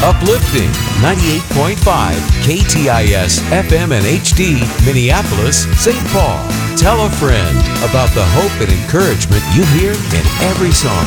Uplifting 98.5 KTIS FM and HD, Minneapolis, St. Paul. Tell a friend about the hope and encouragement you hear in every song.